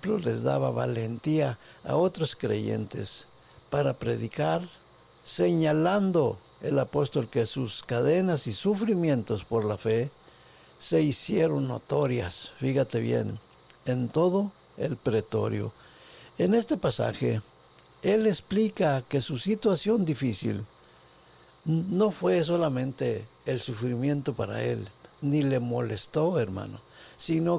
ejemplo les daba valentía a otros creyentes para predicar, señalando el apóstol que sus cadenas y sufrimientos por la fe se hicieron notorias, fíjate bien, en todo el pretorio. En este pasaje, él explica que su situación difícil no fue solamente el sufrimiento para él, ni le molestó, hermano, sino